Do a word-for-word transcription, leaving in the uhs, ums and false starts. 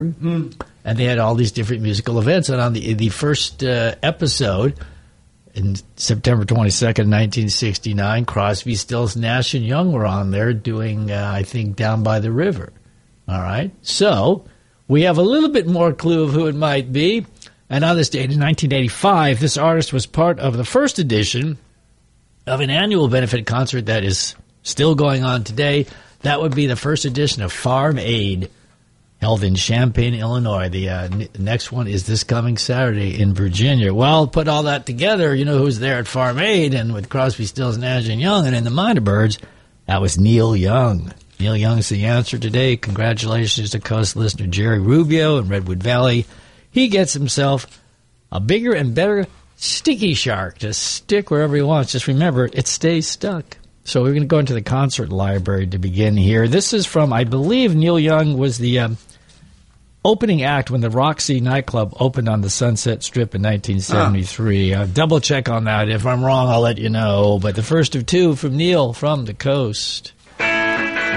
Mm. And they had all these different musical events. And on the the first uh, episode, in September twenty-second, nineteen sixty-nine, Crosby, Stills, Nash and Young were on there doing, uh, I think, Down by the River. All right. So we have a little bit more clue of who it might be. And on this date in nineteen eighty-five, this artist was part of the first edition of an annual benefit concert that is still going on today. That would be the first edition of Farm Aid, held in Champaign, Illinois. The uh, n- next one is this coming Saturday in Virginia. Well, put all that together, you know who's there at Farm Aid, and with Crosby, Stills, Nash and Young, and in the Minor Birds, that was Neil Young. Neil Young's the answer today. Congratulations to Coast listener Jerry Rubio in Redwood Valley. He gets himself a bigger and better sticky shark to stick wherever he wants. Just remember, it stays stuck. So we're going to go into the concert library to begin here. This is from, I believe, Neil Young was the um, opening act when the Roxy nightclub opened on the Sunset Strip in nineteen seventy-three. Uh, double check on that. If I'm wrong, I'll let you know. But the first of two from Neil from the Coast.